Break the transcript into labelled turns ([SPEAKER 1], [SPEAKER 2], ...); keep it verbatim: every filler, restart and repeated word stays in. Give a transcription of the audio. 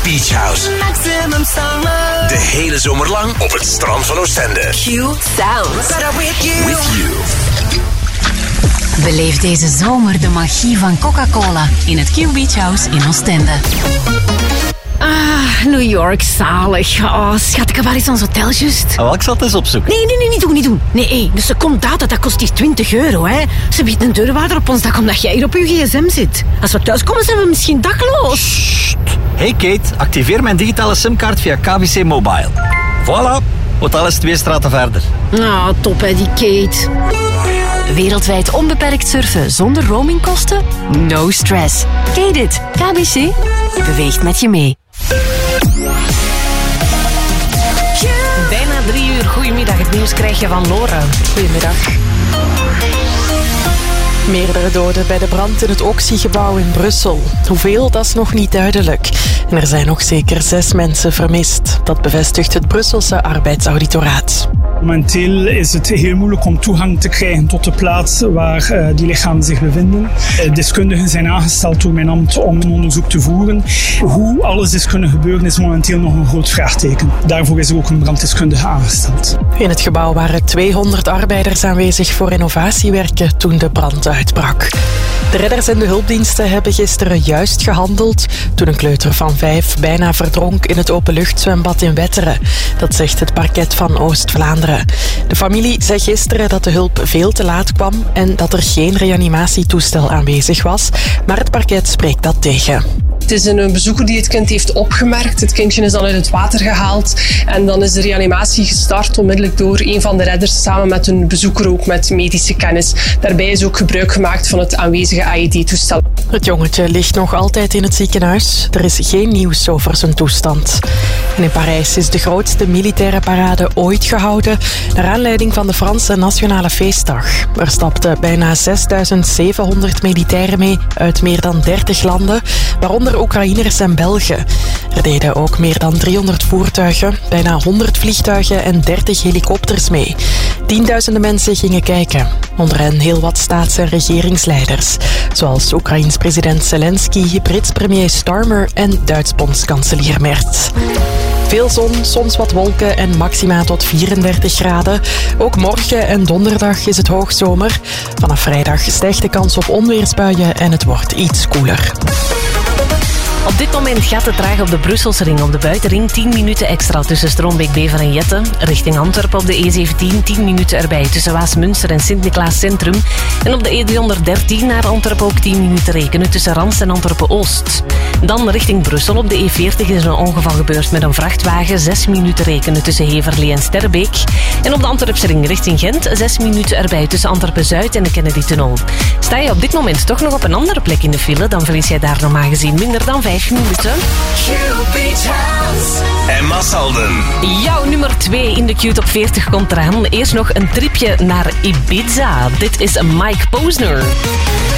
[SPEAKER 1] Beach House.
[SPEAKER 2] Maximum summer.
[SPEAKER 1] De hele zomer lang op het strand van Oostende.
[SPEAKER 2] Q Sounds.
[SPEAKER 1] With you. With you.
[SPEAKER 3] Beleef deze zomer de magie van Coca-Cola in het Q Beach House in Oostende.
[SPEAKER 4] Ah, New York, zalig. Oh, schat, waar is ons hotel juist?
[SPEAKER 5] Oh, ik zal het eens opzoeken.
[SPEAKER 4] Nee, nee, nee, niet doen, niet doen. Nee, hey, de secondaat, dat kost hier twintig euro, hè. Ze biedt een deurwaarder op ons dak omdat jij hier op je gsm zit. Als we thuiskomen, zijn we misschien dakloos.
[SPEAKER 5] Sst. Hey Kate, activeer mijn digitale simkaart via K B C Mobile. Voilà, hotel is twee straten verder.
[SPEAKER 4] Ah, top, hè, die Kate.
[SPEAKER 3] Wereldwijd onbeperkt surfen zonder roamingkosten? No stress. Kate it. K B C beweegt met je mee.
[SPEAKER 4] Bijna drie uur. Goedemiddag. Het nieuws krijg je van Laura.
[SPEAKER 6] Goedemiddag. Meerdere doden bij de brand in het Oxy-gebouw in Brussel. Hoeveel, dat is nog niet duidelijk. En er zijn nog zeker zes mensen vermist. Dat bevestigt het Brusselse arbeidsauditoraat.
[SPEAKER 7] Momenteel is het heel moeilijk om toegang te krijgen tot de plaats waar uh, die lichamen zich bevinden. Uh, deskundigen zijn aangesteld door mijn ambt om een onderzoek te voeren. Hoe alles is kunnen gebeuren is momenteel nog een groot vraagteken. Daarvoor is er ook een branddeskundige aangesteld.
[SPEAKER 6] In het gebouw waren tweehonderd arbeiders aanwezig voor renovatiewerken toen de brand uitbrak. De redders en de hulpdiensten hebben gisteren juist gehandeld toen een kleuter van vijf bijna verdronk in het openluchtzwembad in Wetteren. Dat zegt het parket van Oost-Vlaanderen. De familie zei gisteren dat de hulp veel te laat kwam en dat er geen reanimatietoestel aanwezig was, maar het parket spreekt dat tegen.
[SPEAKER 8] Het is een bezoeker die het kind heeft opgemerkt. Het kindje is dan uit het water gehaald en dan is de reanimatie gestart onmiddellijk door een van de redders samen met een bezoeker ook met medische kennis. Daarbij is ook gebruik gemaakt van het aanwezige A E D-toestel.
[SPEAKER 6] Het jongetje ligt nog altijd in het ziekenhuis. Er is geen nieuws over zijn toestand. En in Parijs is de grootste militaire parade ooit gehouden naar aanleiding van de Franse Nationale Feestdag. Er stapten bijna zesduizend zevenhonderd militairen mee uit meer dan dertig landen, waaronder Oekraïners en Belgen. Er deden ook meer dan driehonderd voertuigen, bijna honderd vliegtuigen en dertig helikopters mee. Tienduizenden mensen gingen kijken. Onder hen heel wat staats- en regeringsleiders, zoals Oekraïens president Zelensky, Brits premier Starmer en Duits bondskanselier Merz. Veel zon, soms wat wolken en maxima tot vierendertig graden. Ook morgen en donderdag is het hoogzomer. Vanaf vrijdag stijgt de kans op onweersbuien en het wordt iets koeler.
[SPEAKER 4] Op dit moment gaat het traag op de Brusselse ring. Op de buitenring tien minuten extra tussen Stroombeek, Bever en Jette. Richting Antwerpen op de E zeventien tien minuten erbij tussen Waasmunster en Sint-Niklaas Centrum. En op de E driehonderddertien naar Antwerpen ook tien minuten rekenen tussen Rans en Antwerpen-Oost. Dan richting Brussel op de E veertig is een ongeval gebeurd met een vrachtwagen. zes minuten rekenen tussen Heverlee en Sterrebeek. En op de Antwerpse ring richting Gent zes minuten erbij tussen Antwerpen-Zuid en de Kennedy-tunnel. Sta je op dit moment toch nog op een andere plek in de file, dan verlies jij daar normaal gezien minder dan vijf minuten.
[SPEAKER 2] Q Beach House.
[SPEAKER 1] Emma Salden.
[SPEAKER 4] Jouw nummer twee in de Q Top veertig komt eraan. Eerst nog een tripje naar Ibiza. Dit is Mike Posner.